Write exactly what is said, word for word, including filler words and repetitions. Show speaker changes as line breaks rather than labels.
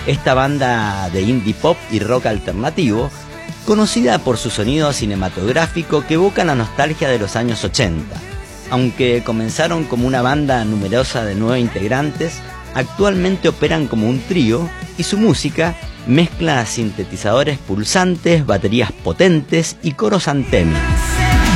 esta banda de indie pop y rock alternativo, conocida por su sonido cinematográfico que evoca la nostalgia de los años ochenta. Aunque comenzaron como una banda numerosa de nueve integrantes, actualmente operan como un trío y su música mezcla sintetizadores pulsantes, baterías potentes y coros antémicos.